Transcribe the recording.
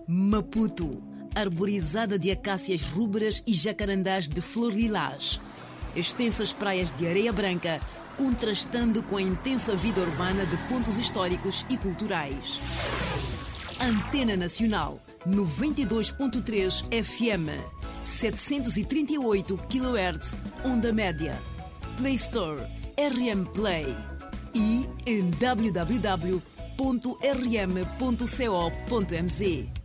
Maputo, arborizada de acácias rúberas e jacarandás de flor lilás. Extensas praias de areia branca, contrastando com a intensa vida urbana de pontos históricos e culturais. Antena Nacional, 92.3 FM, 738 kHz, onda média. Play Store, RM Play e em www.rm.co.mz.